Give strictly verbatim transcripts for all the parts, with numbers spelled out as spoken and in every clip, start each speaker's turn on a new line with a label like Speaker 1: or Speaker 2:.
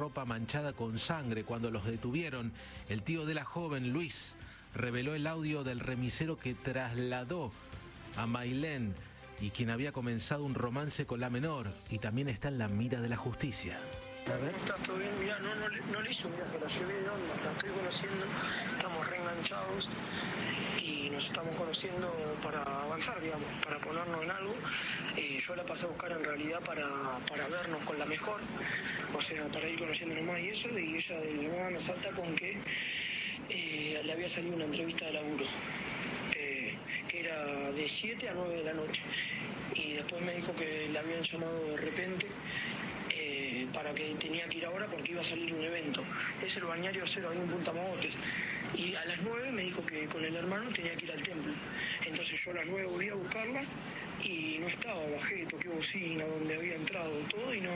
Speaker 1: ropa manchada con sangre. Cuando los detuvieron, el tío de la joven, Luis, reveló el audio del remisero que trasladó a Mailén y quien había comenzado un romance con la menor, y también está en la mira de la justicia.
Speaker 2: A ver. Está todo bien, mirá, no, no, no le hice un viaje, la llevé de onda, la estoy conociendo, estamos reenganchados y nos estamos conociendo para avanzar, digamos, para ponernos en algo. Eh, yo la pasé a buscar en realidad para, para vernos con la mejor, o sea, para ir conociéndonos más y eso, y ella de la nada me salta con que eh, le había salido una entrevista de laburo, eh, que era de siete a nueve de la noche, y después me dijo que le habían llamado de repente Eh, para que tenía que ir ahora porque iba a salir un evento. Es el Balneario Cero, ahí en Punta Mogotes. Y a las nueve me dijo que con el hermano tenía que ir al templo. Entonces yo a las nueve volví a buscarla y no estaba, bajé, toqué bocina donde había entrado todo y no...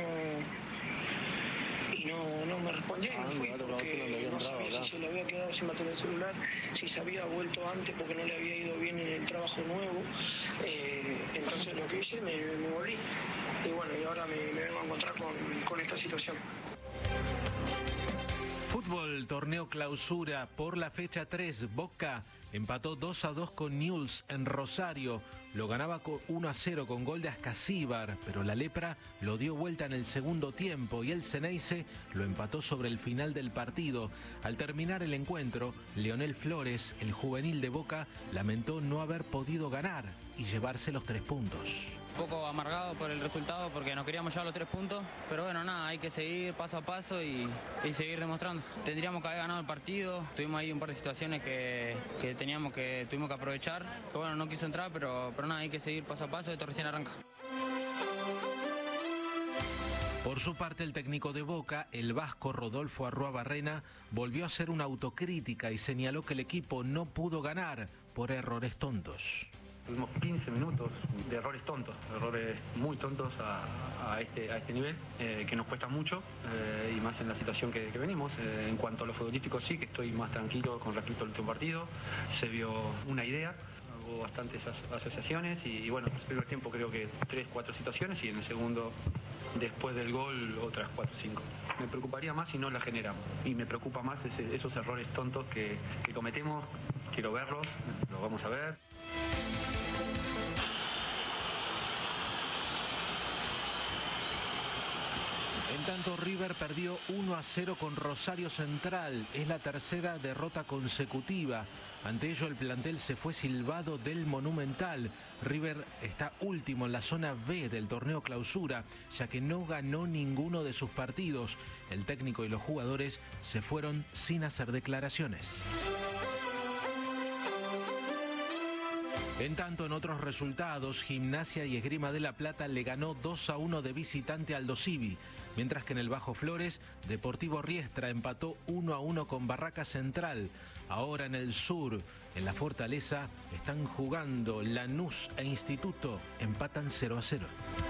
Speaker 2: Y no, no me respondía y no fui porque no sabía si se le había quedado sin batería celular, si se había vuelto antes porque no le había ido bien en el trabajo nuevo. Eh, entonces lo que hice, me, me volví. Y bueno, y ahora me, me vengo a encontrar con, con esta situación.
Speaker 1: Fútbol, torneo clausura por la fecha tres. Boca empató dos a dos con Newell's en Rosario. Lo ganaba con uno a cero con gol de Ascasíbar, pero la Lepra lo dio vuelta en el segundo tiempo y el Ceneice lo empató sobre el final del partido. Al terminar el encuentro, Leonel Flores, el juvenil de Boca, lamentó no haber podido ganar y llevarse los tres puntos.
Speaker 3: Un poco amargado por el resultado porque no queríamos llevar los tres puntos, pero bueno, nada, hay que seguir paso a paso y, y seguir demostrando. Tendríamos que haber ganado el partido, tuvimos ahí un par de situaciones que, que teníamos que, tuvimos que aprovechar, que bueno, no quiso entrar, pero, pero nada, hay que seguir paso a paso, esto recién arranca.
Speaker 1: Por su parte, el técnico de Boca, el vasco Rodolfo Arruabarrena, volvió a hacer una autocrítica y señaló que el equipo no pudo ganar por errores tontos.
Speaker 4: Tuvimos quince minutos de errores tontos, errores muy tontos a, a, este, a este nivel, eh, que nos cuesta mucho, eh, y más en la situación que, que venimos. Eh, en cuanto a lo futbolístico, sí que estoy más tranquilo con respecto al último partido. Se vio una idea, hubo bastantes asociaciones y, y bueno, en el primer tiempo creo que tres, cuatro situaciones y en el segundo, después del gol, otras cuatro, cinco. Me preocuparía más si no la generamos y me preocupa más ese, esos errores tontos que, que cometemos. Quiero verlos, los vamos a ver.
Speaker 1: En tanto, River perdió uno a cero con Rosario Central. Es la tercera derrota consecutiva. Ante ello, el plantel se fue silbado del Monumental. River está último en la zona B del torneo clausura, ya que no ganó ninguno de sus partidos. El técnico y los jugadores se fueron sin hacer declaraciones. En tanto, en otros resultados, Gimnasia y Esgrima de la Plata le ganó dos a uno de visitante al Aldo Civi, mientras que en el Bajo Flores, Deportivo Riestra empató uno a uno con Barraca Central. Ahora en el sur, en la Fortaleza, están jugando Lanús e Instituto, empatan cero a cero.